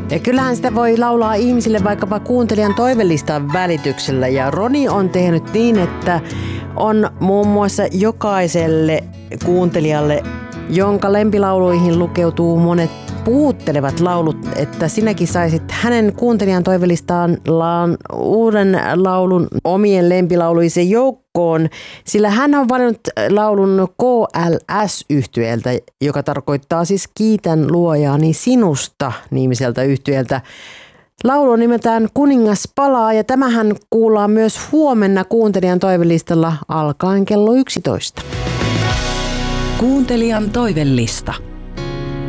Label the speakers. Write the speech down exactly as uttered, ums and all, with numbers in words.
Speaker 1: Ja kyllähän sitä voi laulaa ihmisille vaikkapa kuuntelijan toivelistan välityksellä. Ja Roni on tehnyt niin, että on muun muassa jokaiselle kuuntelijalle, jonka lempilauluihin lukeutuu monet puhuttelevat laulut, että sinäkin saisit hänen kuuntelijan toivelistaan uuden laulun omien lempilauluisen joukkoon, sillä hän on valinnut laulun K L S-yhtyeeltä, joka tarkoittaa siis Kiitän luojaani sinusta -nimiseltä yhtyeeltä. Laulu on nimeltään Kuningas palaa ja tämähän kuullaan myös huomenna kuuntelijan toivelistalla alkaen kello yksitoista.
Speaker 2: Kuuntelijan toivelista.